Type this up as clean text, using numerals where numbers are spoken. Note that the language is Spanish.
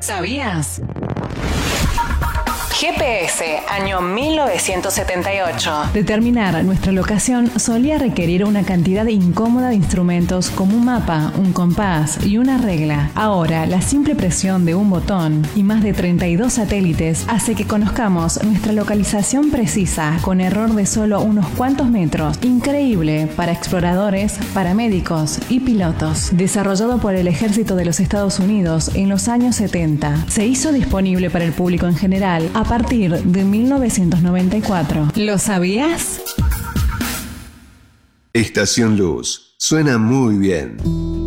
¿Sabías? GPS, año 1978. Determinar nuestra locación solía requerir una cantidad incómoda de instrumentos como un mapa, un compás y una regla. Ahora, la simple presión de un botón y más de 32 satélites hace que conozcamos nuestra localización precisa con error de solo unos cuantos metros. Increíble para exploradores, paramédicos y pilotos. Desarrollado por el Ejército de los Estados Unidos en los años 70, se hizo disponible para el público en general a partir de 1994. ¿Lo sabías? Estación Luz. Suena muy bien.